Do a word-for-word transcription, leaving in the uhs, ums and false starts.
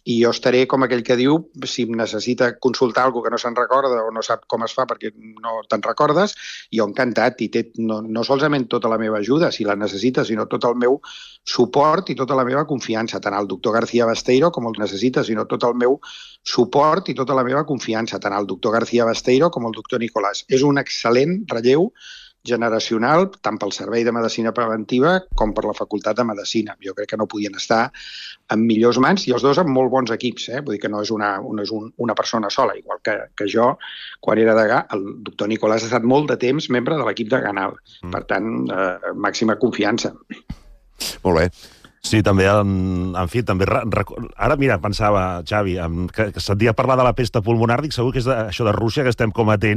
i jo estaré, com aquell que diu, si em necessita consultar alguna que no se'n recorda o no sap com es fa perquè no te'n recordes, jo encantat, i té no, no solament tota la meva ajuda, si la necessita, sinó tot el meu suport i tota la meva confiança, tant al doctor García Besteiro com el necessita, sinó tot el meu suport i tota la meva confiança, tant al doctor García Besteiro com al doctor Nicolàs. És un excel·lent relleu generacional, tant pel Servei de Medicina Preventiva com per la Facultat de Medicina. Jo crec que no podien estar en millors mans, i els dos amb molt bons equips, eh? Vull dir que no és una, no és un, una persona sola, igual que, que jo, quan era degà, el doctor Nicolàs ha estat molt de temps membre de l'equip de Ganal. Mm. Per tant, eh, màxima confiança. Molt bé. Sí, també, en, en fi, també... Ara, mira, pensava, Xavi, que, que sentia parlar de la pesta pulmonar, dic, segur que és de, això de Rússia, que estem com atents.